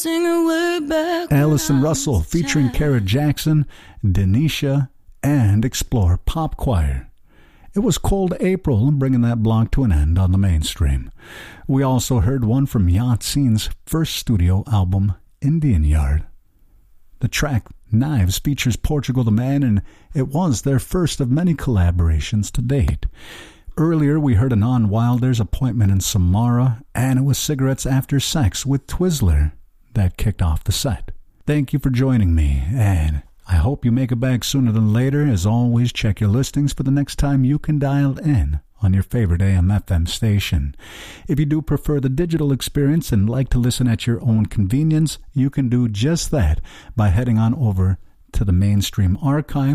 Sing away back. Allison Russell featuring Kara Jackson, Denisha, and Explore Pop Choir. It was Cold April, bringing that block to an end on the mainstream. We also heard one from Yahtzee's first studio album, Indian Yard. The track Knives features Portugal the Man, and it was their first of many collaborations to date. Earlier, we heard Anon Wilder's Appointment in Samara, and it was Cigarettes After Sex with Twizzler that kicked off the set. Thank you for joining me, and I hope you make it back sooner than later. As always, check your listings for the next time you can dial in on your favorite AM/FM station. If you do prefer the digital experience and like to listen at your own convenience, you can do just that by heading on over to the Mainstream Archive